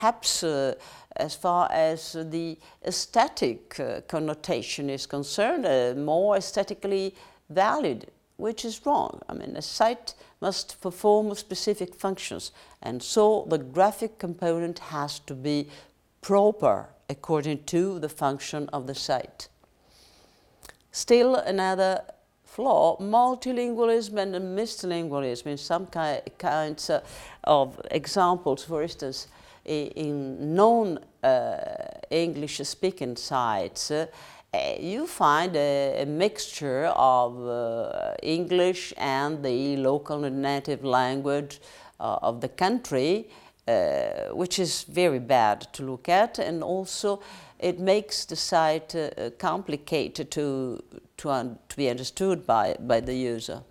perhaps as far as the aesthetic connotation is concerned, more aesthetically valid, which is wrong. I mean, a site must perform specific functions, and so the graphic component has to be proper according to the function of the site. Still another flaw, multilingualism and multilingualism in some kinds of examples. For instance, in non-English speaking sites, you find a mixture of English and the local native language of the country, which is very bad to look at, and also it makes the site complicated to be understood by the user.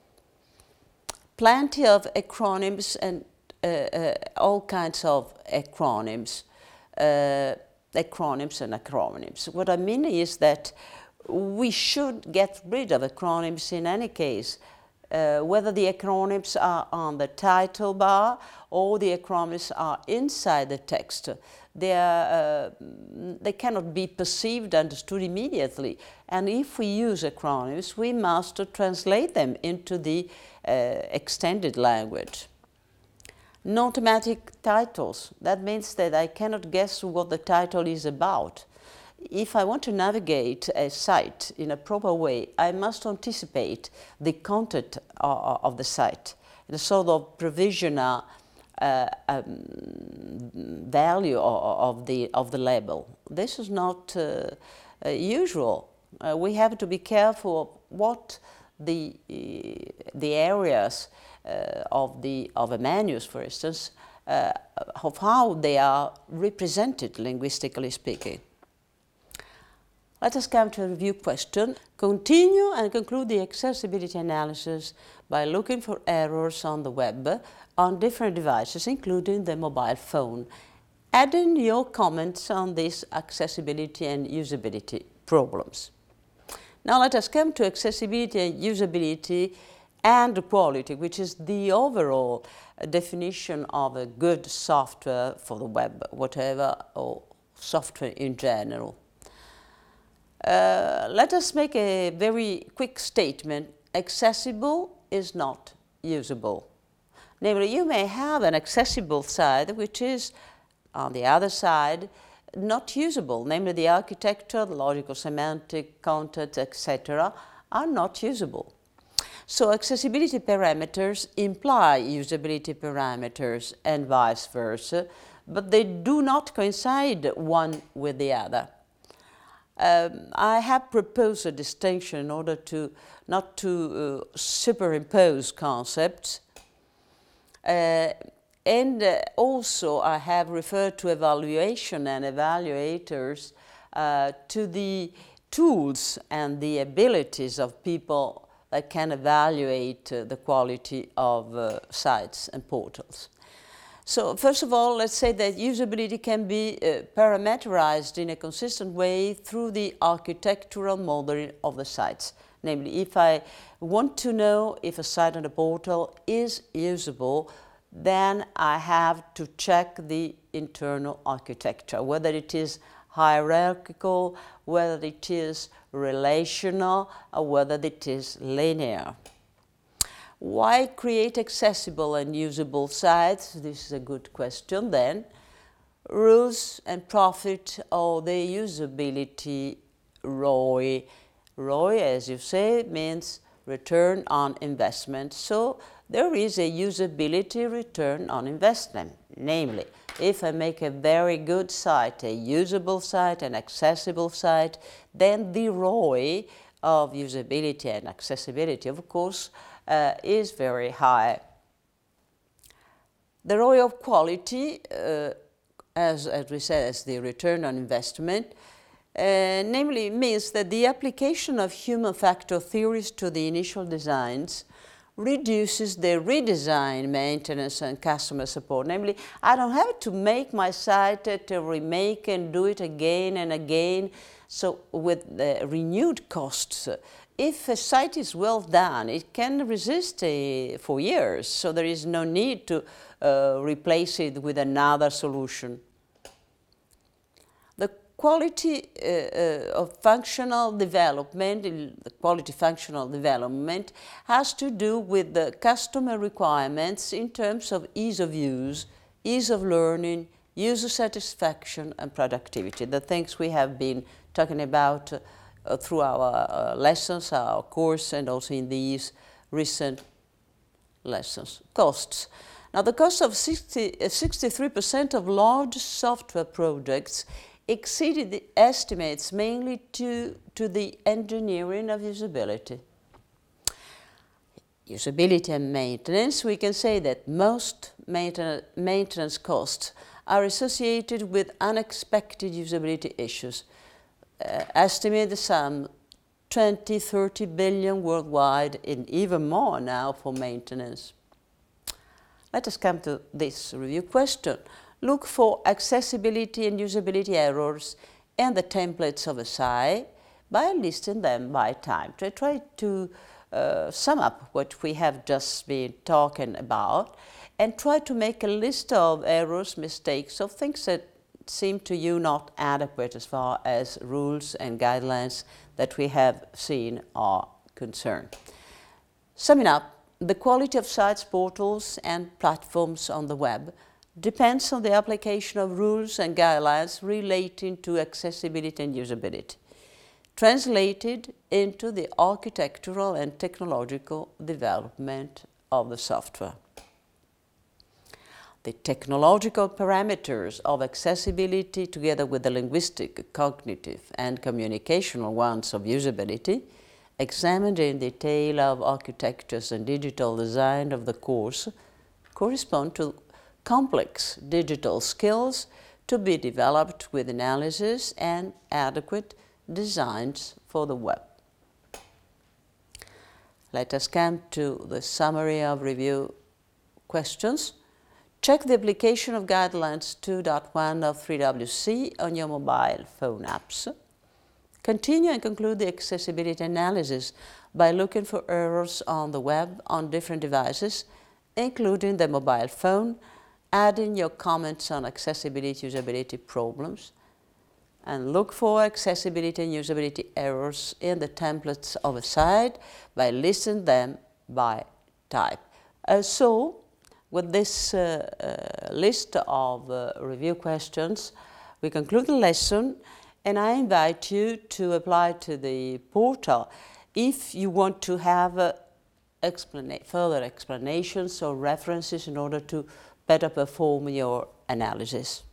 Plenty of acronyms and all kinds of acronyms and acronyms. What I mean is that we should get rid of acronyms in any case, whether the acronyms are on the title bar or the acronyms are inside the text. They cannot be perceived, understood immediately. And if we use acronyms, we must translate them into the extended language. Non-thematic titles. That means that I cannot guess what the title is about. If I want to navigate a site in a proper way, I must anticipate the content of the site, a sort of provisional value of the label. This is not usual. We have to be careful of what the areas of a manus, for instance, of how they are represented linguistically speaking. Let us come to a review question. Continue and conclude the accessibility analysis by looking for errors on the web on different devices, including the mobile phone. Add in your comments on these accessibility and usability problems. Now let us come to accessibility and usability and quality, which is the overall definition of a good software for the web, whatever, or software in general. Let us make a very quick statement. Accessible is not usable. Namely, you may have an accessible site which is, on the other side, not usable. Namely, the architecture, the logical semantic, content, etc. are not usable. So accessibility parameters imply usability parameters and vice versa, but they do not coincide one with the other. I have proposed a distinction in order to not to superimpose concepts, and also I have referred to evaluation and evaluators to the tools and the abilities of people that can evaluate the quality of sites and portals. So first of all, let's say that usability can be parameterized in a consistent way through the architectural modeling of the sites. Namely, if I want to know if a site on a portal is usable, then I have to check the internal architecture, whether it is hierarchical, whether it is relational, or whether it is linear. Why create accessible and usable sites? This is a good question then. Rules and profit or the usability ROI. ROI, as you say, means return on investment. So there is a usability return on investment. Namely, if I make a very good site, a usable site, an accessible site, then the ROI of usability and accessibility, of course, is very high. The ROI of quality, as we said, as the return on investment, namely means that the application of human factor theories to the initial designs reduces the redesign, maintenance and customer support. Namely, I don't have to make my site to remake and do it again and again, so with renewed costs. If a site is well done, it can resist for years, so there is no need to replace it with another solution. The quality of functional development, the quality functional development has to do with the customer requirements in terms of ease of use, ease of learning, user satisfaction and productivity, the things we have been talking about through our lessons, our course, and also in these recent lessons. Costs. Now, the cost of 63% of large software projects exceeded the estimates mainly to the engineering of usability. Usability and maintenance, we can say that most maintenance costs are associated with unexpected usability issues. Estimated some 20–30 billion worldwide, and even more now for maintenance. Let us come to this review question. Look for accessibility and usability errors and the templates of SI by listing them by time. So I try to sum up what we have just been talking about and try to make a list of errors, mistakes, of things that seem to you not adequate as far as rules and guidelines that we have seen are concerned. Summing up, the quality of sites, portals and platforms on the web depends on the application of rules and guidelines relating to accessibility and usability, translated into the architectural and technological development of the software. The technological parameters of accessibility, together with the linguistic, cognitive and communicational ones of usability, examined in detail of architectures and digital design of the course, correspond to complex digital skills to be developed with analysis and adequate designs for the web. Let us come to the summary of review questions. Check the application of Guidelines 2.1 of 3WC on your mobile phone apps. Continue and conclude the accessibility analysis by looking for errors on the web on different devices, including the mobile phone, adding your comments on accessibility usability problems, and look for accessibility and usability errors in the templates of a site by listing them by type. So, with this list of review questions, we conclude the lesson, and I invite you to apply to the portal if you want to have further explanations or references in order to better perform your analysis.